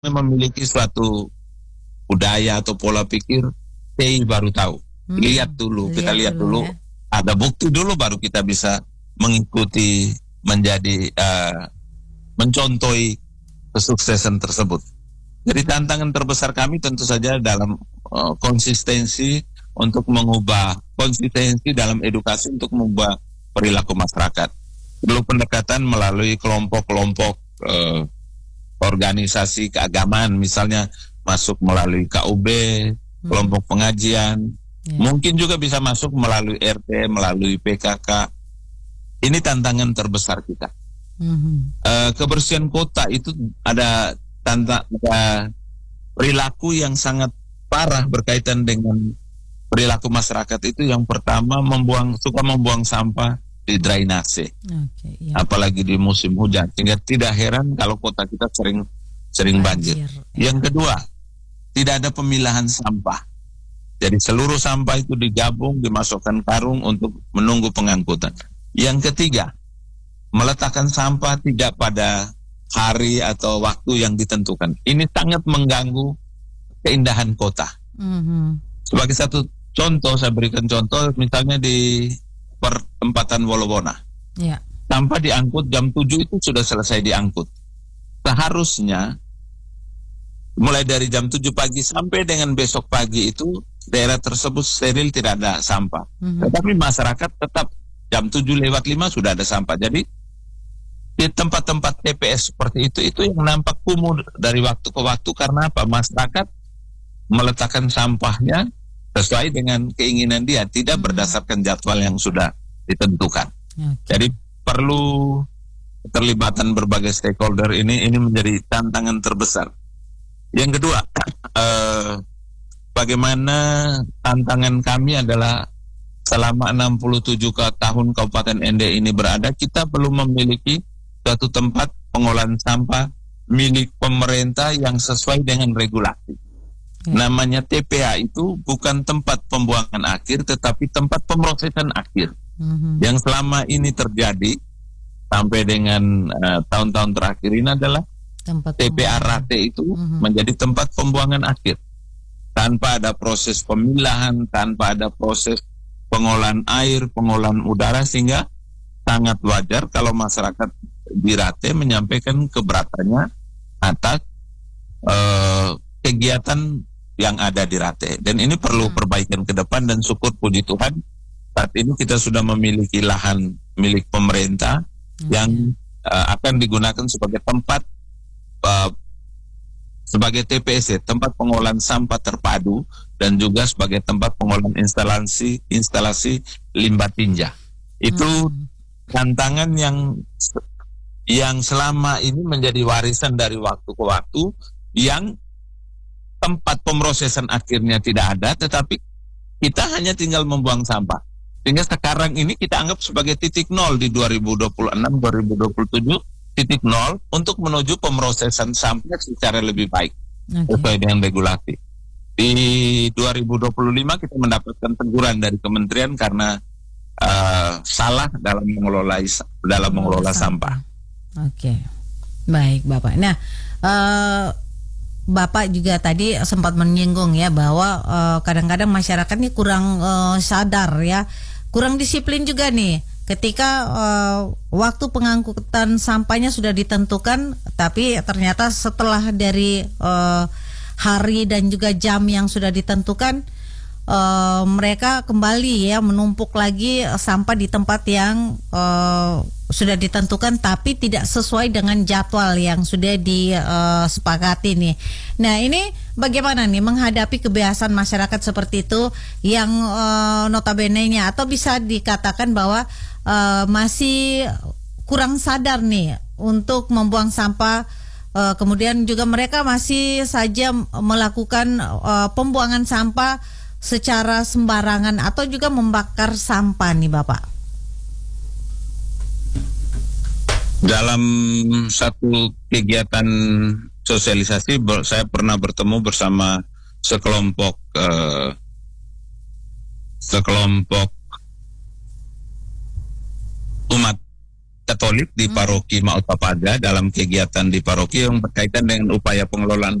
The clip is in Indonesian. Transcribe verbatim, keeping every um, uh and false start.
memiliki suatu budaya atau pola pikir, saya baru tahu. Hmm, Lihat dulu, kita lihat dulu, ya. ada bukti dulu baru kita bisa mengikuti, menjadi, uh, mencontohi kesuksesan tersebut. Jadi tantangan terbesar kami tentu saja dalam uh, konsistensi untuk mengubah, konsistensi dalam edukasi untuk mengubah perilaku masyarakat. Perlu pendekatan melalui kelompok-kelompok uh, organisasi keagamaan, misalnya masuk melalui K U B, kelompok pengajian, ya. Mungkin juga bisa masuk melalui R T, melalui P K K. Ini tantangan terbesar kita. Mm-hmm. Uh, kebersihan kota itu ada tanda ada perilaku yang sangat parah berkaitan dengan perilaku masyarakat itu. Yang pertama, membuang suka membuang sampah di drainase, okay, yeah. Apalagi di musim hujan, sehingga tidak heran kalau kota kita sering sering banjir. banjir yeah. Yang kedua, tidak ada pemilahan sampah. Jadi seluruh sampah itu digabung, dimasukkan karung untuk menunggu pengangkutan. Yang ketiga, meletakkan sampah tidak pada hari atau waktu yang ditentukan. Ini sangat mengganggu keindahan kota. Mm-hmm. Sebagai satu contoh, saya berikan contoh, misalnya di perempatan Wolowona. Yeah. Sampah diangkut jam tujuh itu sudah selesai diangkut. Seharusnya mulai dari jam tujuh pagi sampai dengan besok pagi itu daerah tersebut steril, tidak ada sampah. Mm-hmm. Tetapi masyarakat tetap jam tujuh lewat lima sudah ada sampah. Jadi di tempat-tempat T P S seperti itu, itu yang nampak kumuh dari waktu ke waktu. Karena apa? Masyarakat meletakkan sampahnya sesuai dengan keinginan dia, tidak hmm. berdasarkan jadwal yang sudah ditentukan. Okay. Jadi perlu keterlibatan berbagai stakeholder ini, ini menjadi tantangan terbesar. Yang kedua, eh, bagaimana tantangan kami adalah selama enam puluh tujuh tahun Kabupaten Ende ini berada, kita belum memiliki suatu tempat pengolahan sampah milik pemerintah yang sesuai dengan regulasi. Hmm. Namanya T P A itu bukan tempat pembuangan akhir, tetapi tempat pemrosesan akhir. Hmm. Yang selama ini terjadi sampai dengan uh, tahun-tahun terakhir ini adalah tempat T P A Rate itu hmm. menjadi tempat pembuangan akhir. Tanpa ada proses pemilahan, tanpa ada proses pengolahan air, pengolahan udara, sehingga sangat wajar kalau masyarakat di Rate menyampaikan keberatannya atas uh, kegiatan yang ada di Rate. Dan ini perlu hmm. perbaikan ke depan, dan syukur puji Tuhan saat ini kita sudah memiliki lahan milik pemerintah hmm. yang uh, akan digunakan sebagai tempat uh, sebagai T P S, tempat pengolahan sampah terpadu, dan juga sebagai tempat pengolahan instalasi instalasi limbah tinja. Itu hmm. tantangan yang yang selama ini menjadi warisan dari waktu ke waktu, yang tempat pemrosesan akhirnya tidak ada, tetapi kita hanya tinggal membuang sampah. Sehingga sekarang ini kita anggap sebagai titik nol di dua ribu dua puluh enam dua ribu dua puluh tujuh, titik nol untuk menuju pemrosesan sampah secara lebih baik, okay. sesuai dengan regulasi. Di dua ribu dua puluh lima kita mendapatkan teguran dari kementerian karena uh, salah dalam mengelola dalam mengelola sampah. sampah. Oke, okay. Baik Bapak. Nah, uh, Bapak juga tadi sempat menyinggung ya bahwa uh, kadang-kadang masyarakat ini kurang uh, sadar ya, kurang disiplin juga nih. Ketika uh, waktu pengangkutan sampahnya sudah ditentukan, tapi ternyata setelah dari uh, hari dan juga jam yang sudah ditentukan, uh, mereka kembali ya menumpuk lagi sampah di tempat yang uh, sudah ditentukan, tapi tidak sesuai dengan jadwal yang sudah disepakati nih. Nah, ini bagaimana nih menghadapi kebiasaan masyarakat seperti itu yang uh, notabene-nya atau bisa dikatakan bahwa uh, masih kurang sadar nih untuk membuang sampah, uh, kemudian juga mereka masih saja melakukan uh, pembuangan sampah secara sembarangan atau juga membakar sampah nih Bapak? Dalam satu kegiatan sosialisasi, saya pernah bertemu bersama sekelompok uh, sekelompok umat Katolik di Paroki Maut Papaga dalam kegiatan di paroki yang berkaitan dengan upaya pengelolaan